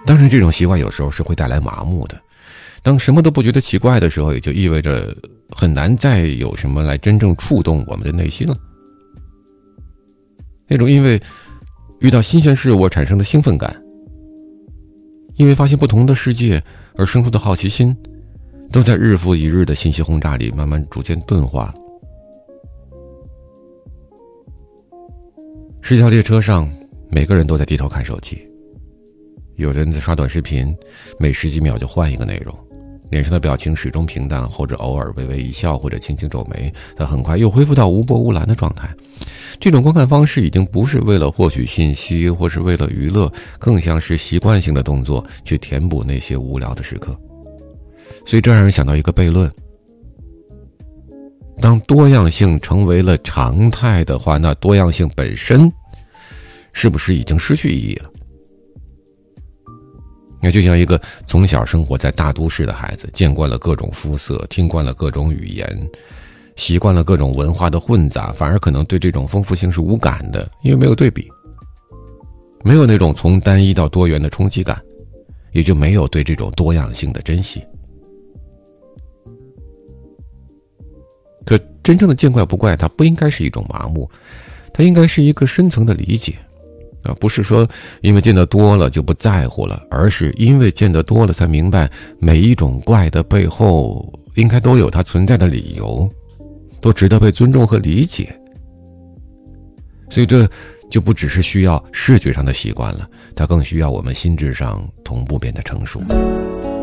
当然这种习惯有时候是会带来麻木的，当什么都不觉得奇怪的时候，也就意味着很难再有什么来真正触动我们的内心了。那种因为遇到新鲜事物而产生的兴奋感，因为发现不同的世界而生出的好奇心，都在日复一日的信息轰炸里慢慢逐渐钝化了。社交列车上，每个人都在低头看手机，有人在刷短视频，每十几秒就换一个内容，脸上的表情始终平淡，或者偶尔微微一笑，或者轻轻皱眉，他很快又恢复到无波无澜的状态。这种观看方式已经不是为了获取信息，或是为了娱乐，更像是习惯性的动作，去填补那些无聊的时刻。所以这让人想到一个悖论：当多样性成为了常态的话，那多样性本身是不是已经失去意义了？那就像一个从小生活在大都市的孩子，见惯了各种肤色，听惯了各种语言，习惯了各种文化的混杂，反而可能对这种丰富性是无感的，因为没有对比，没有那种从单一到多元的冲击感，也就没有对这种多样性的珍惜。可真正的见怪不怪，它不应该是一种麻木，它应该是一个深层的理解，不是说因为见得多了就不在乎了，而是因为见得多了才明白每一种怪的背后应该都有它存在的理由，都值得被尊重和理解。所以这就不只是需要视觉上的习惯了，它更需要我们心智上同步变得成熟。